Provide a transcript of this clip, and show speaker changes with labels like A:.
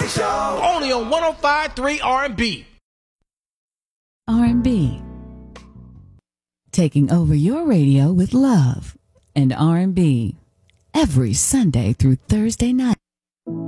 A: Show. Only on 105.3 R&B.
B: R&B. Taking over your radio with love and R&B. Every Sunday through Thursday night.